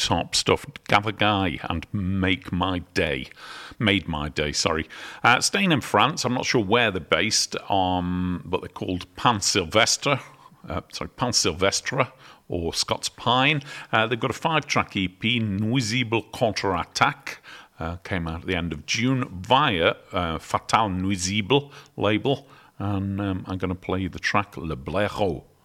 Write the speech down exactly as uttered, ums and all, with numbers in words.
top stuff. Gavagai and Make My Day. Made My Day, sorry. Uh, staying in France, I'm not sure where they're based, um, but they're called Pan Sylvestre. Uh, sorry, Pan Sylvestre, or Scots Pine. Uh, they've got a five-track E P, Nuisible Contre-Attaque. Uh, came out at the end of June via uh, Fatal Nuisible label. And um, I'm going to play the track Le Blaireau.